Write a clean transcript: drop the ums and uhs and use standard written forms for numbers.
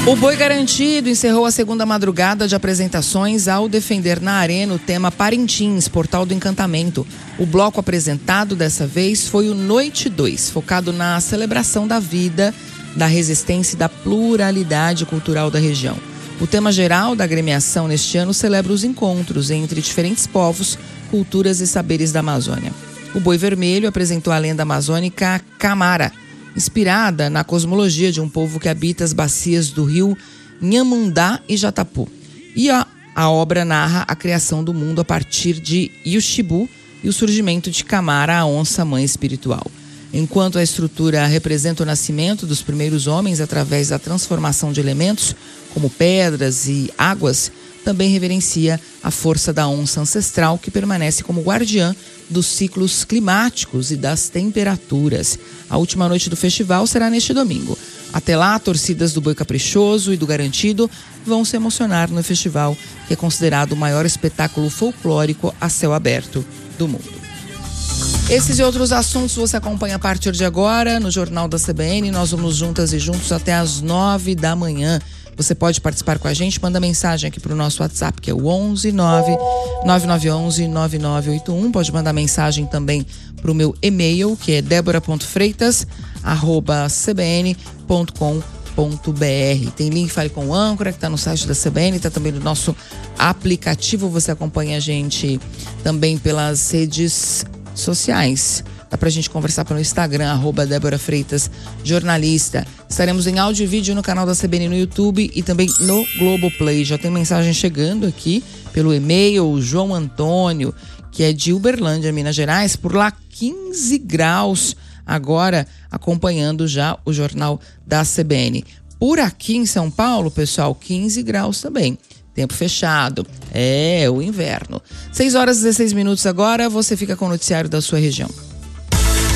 O Boi Garantido encerrou a segunda madrugada de apresentações ao defender na arena o tema Parintins, Portal do Encantamento. O bloco apresentado dessa vez foi o Noite 2, focado na celebração da vida, da resistência e da pluralidade cultural da região. O tema geral da agremiação neste ano celebra os encontros entre diferentes povos, culturas e saberes da Amazônia. O Boi Vermelho apresentou a lenda amazônica Camara, inspirada na cosmologia de um povo que habita as bacias do rio Nhamundá e Jatapu. E a obra narra a criação do mundo a partir de Yuxibu e o surgimento de Camara, a onça-mãe espiritual. Enquanto a estrutura representa o nascimento dos primeiros homens através da transformação de elementos, como pedras e águas, também reverencia a força da onça ancestral que permanece como guardiã dos ciclos climáticos e das temperaturas. A última noite do festival será neste domingo. Até lá, torcidas do Boi Caprichoso e do Garantido vão se emocionar no festival, que é considerado o maior espetáculo folclórico a céu aberto do mundo. Esses e outros assuntos você acompanha a partir de agora no Jornal da CBN. Nós vamos juntas e juntos até às 9 da manhã. Você pode participar com a gente, manda mensagem aqui para o nosso WhatsApp, que é o 11-99911-9981. Pode mandar mensagem também para o meu e-mail, que é debora.freitas@cbn.com.br. Tem link Fale com o Âncora, que está no site da CBN, está também no nosso aplicativo. Você acompanha a gente também pelas redes sociais. Dá pra gente conversar pelo Instagram, @DéboraFreitasJornalista. Estaremos em áudio e vídeo no canal da CBN no YouTube e também no Globoplay. Já tem mensagem chegando aqui pelo e-mail, o João Antônio, que é de Uberlândia, Minas Gerais. Por lá, 15 graus agora, acompanhando já o Jornal da CBN. Por aqui em São Paulo, pessoal, 15 graus também. Tempo fechado. É o inverno. 6 horas e 16 minutos agora, você fica com o noticiário da sua região.